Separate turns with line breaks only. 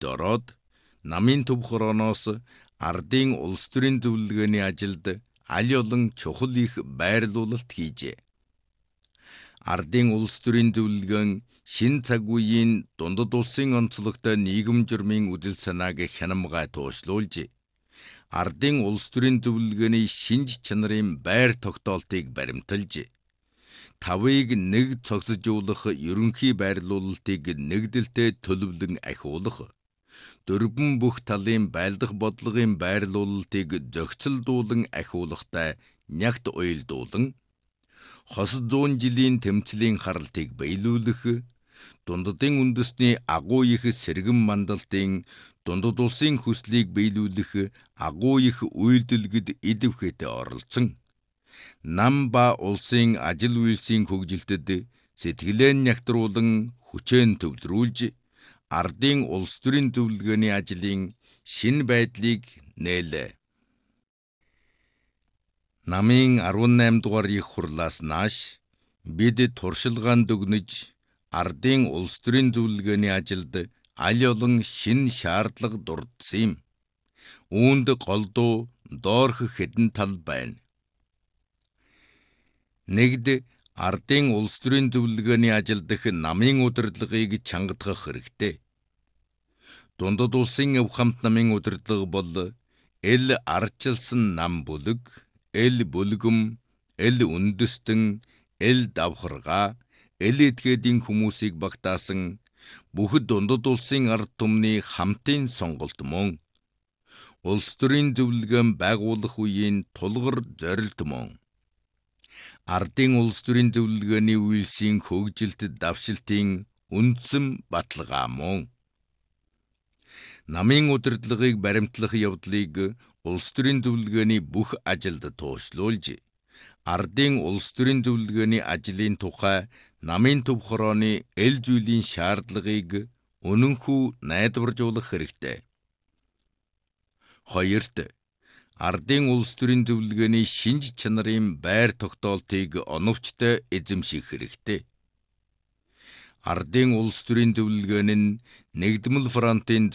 нийгэмд ороод намын төв хорооноос ардын улс төрийн зөвлөгөөний ажилд аль олон чухал их байрлуулалт хийжээ. Ардын улс төрийн зөвлөгөөн шин цаг үеийн дундад улсын онцлогтой нийгэм журмын үзэл санааг хянамгай туушлуулжээ. Ардын улс төрийн зөвлөгөөний шинж чанарын байр тогтоолтыг баримталжээ. Тавыг нэг цогцожуулах ерөнхий байрлуулалтыг нэгдэлтэй төлөвлөн ахиулах, дөрвөн бүх талын байлдах бодлогын байрлуулалтыг зохицолдуулан ахиулахтай нягт уялдуулан, хос 100 жилийн тэмцлийн харалтыг биелүүлэх, дундадын үндэсний агуу их сэргэн мандалтын дундад улсын хүслийг биелүүлэх агуу их үйлдвэлгэд идэвхтэй оролцсон, нам ба улсын ажил үйлсийн хөгжилтөд сэтгэлээ нягтруулан хүчээн төвлөрүүлж, ардын улс төрийн зөвлөгөөний ажлын шин байдлыг нээлээ. Намын 18 дугаар их хурлаас нааш бид туршилгаан дүгнэж, ардын улс төрийн зөвлөгөөний ажилд аль олон шин шаардлага дурдсан юм. Үүнд голдуу доорх хэдэн тал байна. Нэгд, ардын улс төрийн зөвлөгөөний ажил дэх намын удирдлагыг чангадгах хэрэгтэй. Дундад улсын өв хамт намын удирдлага бол эл ардчилсан нам бүлэг, эл бүлгэм, эл үндэстэн, эл давхаргаа, эл этгээдийн хүмүүсийг багтаасан бүх дундад улсын ард түмний хамтын сонголт мөн. Улс төрийн зөвлөгөөн байгуулах үеийн тулгар зорилт мөн. Ардын улс төрийн зөвлөгөөний үйлсийн хөгжилт давшилтын үндсэн баталгаа мөн. Намын удирдлагыг баримтлах явдлыг улс төрийн зөвлөгөөний бүх ажилд туушлуулж, ардын улс төрийн зөвлөгөөний ажлын тухай намын төв хорооны эл зүйлийн шаардлагыг үнэнхүү найдваржуулах хэрэгтэй. Хоёрт, ардын улс төрийн зөвлөгөөний шинж чанарын байр тогтоолтыг оновчтой эзэмших хэрэгтэй. Ардын улс төрийн зөвлөгөөн нь Нэгдмэл фронтын